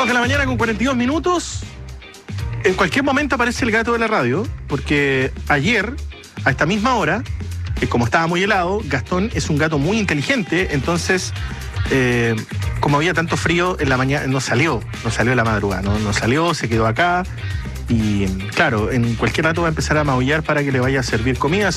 2 de la mañana con 42 minutos. En cualquier momento aparece el gato de la radio, porque ayer, a esta misma hora, como estaba muy helado, Gastón es un gato muy inteligente, entonces, como había tanto frío en la mañana, no salió en la madrugada, no salió, se quedó acá, y claro, en cualquier rato va a empezar a maullar para que le vaya a servir comida.